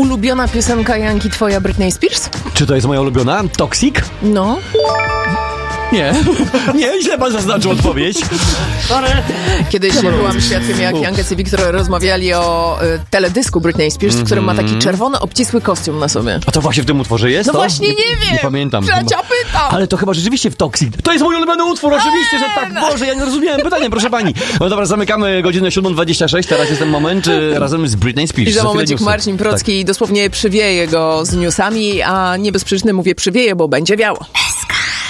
ulubiona piosenka Janki twoja Britney Spears? Czy to jest moja ulubiona? Toxic? No. Nie. Nie, źle pan zaznaczył odpowiedź. Kiedyś byłam świadkiem, jak Janka i Wiktor rozmawiali o teledysku Britney Spears, w którym ma taki czerwony, obcisły kostium na sobie. A to właśnie w tym utworze jest? No to? właśnie nie wiem. Nie pamiętam. Trzecia pytam. Ale to chyba rzeczywiście w Toxic. To jest mój ulubiony utwór, oczywiście, że tak. Boże, ja nie rozumiałem pytania, proszę pani. No dobra, zamykamy godzinę 7:26. Teraz jest ten moment razem z Britney Spears. I za momencik Marcin Procki dosłownie przywieje go z newsami, a niebezpieczny mówię przywieje, bo będzie wiało.